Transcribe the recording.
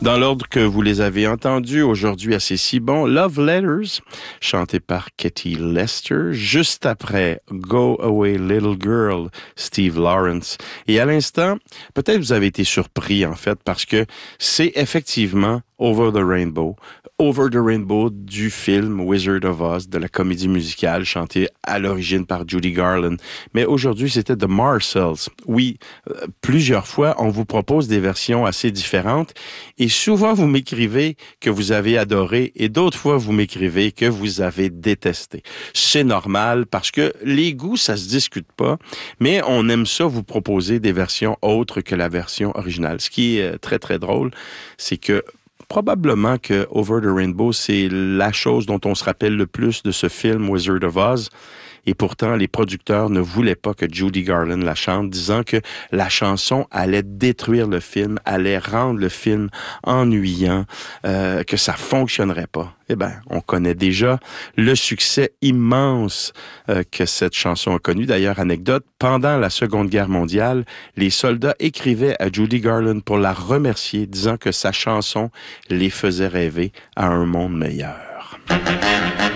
Dans l'ordre que vous les avez entendus aujourd'hui à C'est si bon, Love Letters, chanté par Katie Lester, juste après Go Away Little Girl, Steve Lawrence. Et à l'instant, peut-être vous avez été surpris en fait parce que c'est effectivement Over the Rainbow du film Wizard of Oz, de la comédie musicale chantée à l'origine par Judy Garland. Mais aujourd'hui, c'était The Marcells. Oui, plusieurs fois, on vous propose des versions assez différentes et souvent vous m'écrivez que vous avez adoré et d'autres fois vous m'écrivez que vous avez détesté. C'est normal parce que les goûts, ça se discute pas, mais on aime ça vous proposer des versions autres que la version originale. Ce qui est très, très drôle, c'est que probablement que Over the Rainbow, c'est la chose dont on se rappelle le plus de ce film Wizard of Oz. Et pourtant, les producteurs ne voulaient pas que Judy Garland la chante, disant que la chanson allait détruire le film, allait rendre le film ennuyant, que ça fonctionnerait pas. Eh ben, on connaît déjà le succès immense que cette chanson a connu. D'ailleurs, anecdote, pendant la Seconde Guerre mondiale, les soldats écrivaient à Judy Garland pour la remercier, disant que sa chanson les faisait rêver à un monde meilleur.